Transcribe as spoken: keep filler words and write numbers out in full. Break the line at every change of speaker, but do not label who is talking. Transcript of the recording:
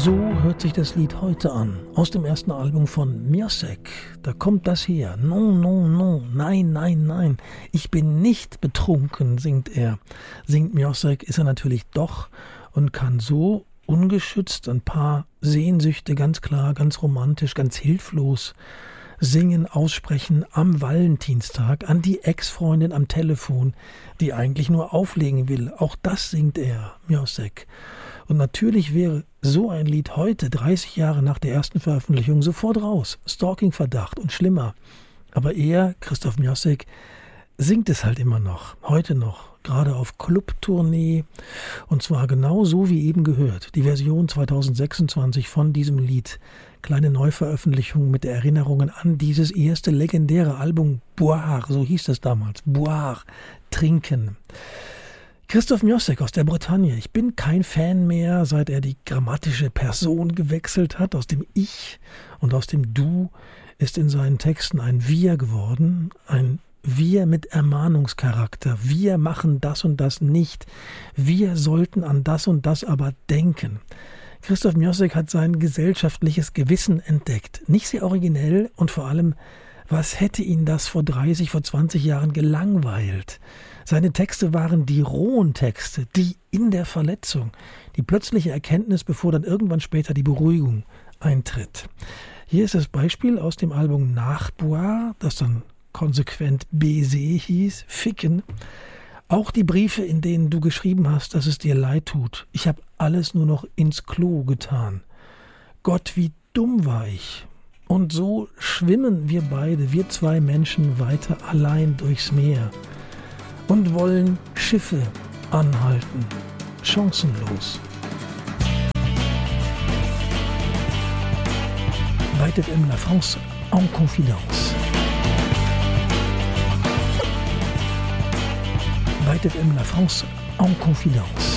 So hört sich das Lied heute an, aus dem ersten Album von Miossec. Da kommt das her. Non, non, non, nein, nein, nein. Ich bin nicht betrunken, singt er. Singt Miossec, ist er natürlich doch und kann so ungeschützt ein paar Sehnsüchte ganz klar, ganz romantisch, ganz hilflos singen, aussprechen am Valentinstag an die Ex-Freundin am Telefon, die eigentlich nur auflegen will. Auch das singt er, Miossec. Und natürlich wäre so ein Lied heute, dreißig Jahre nach der ersten Veröffentlichung, sofort raus. Stalking-Verdacht und schlimmer. Aber er, Christoph Miossec, singt es halt immer noch, heute noch, gerade auf Clubtournee. Und zwar genau so wie eben gehört. Die Version zwanzig sechsundzwanzig von diesem Lied. Kleine Neuveröffentlichung mit Erinnerungen an dieses erste legendäre Album Boire, so hieß es damals. Boire, trinken. Christoph Miossec aus der Bretagne. Ich bin kein Fan mehr, seit er die grammatische Person gewechselt hat. Aus dem Ich und aus dem Du ist in seinen Texten ein Wir geworden. Ein Wir mit Ermahnungscharakter. Wir machen das und das nicht. Wir sollten an das und das aber denken. Christoph Miossec hat sein gesellschaftliches Gewissen entdeckt. Nicht sehr originell und vor allem, was hätte ihn das vor dreißig, vor zwanzig Jahren gelangweilt? Seine Texte waren die rohen Texte, die in der Verletzung, die plötzliche Erkenntnis, bevor dann irgendwann später die Beruhigung eintritt. Hier ist das Beispiel aus dem Album Nach Boire, das dann konsequent Baiser hieß, Ficken. Auch die Briefe, in denen du geschrieben hast, dass es dir leid tut. Ich habe alles nur noch ins Klo getan. Gott, wie dumm war ich. Und so schwimmen wir beide, wir zwei Menschen, weiter allein durchs Meer und wollen Schiffe anhalten, chancenlos. White F M La France en confidence. White F M La France en confidence.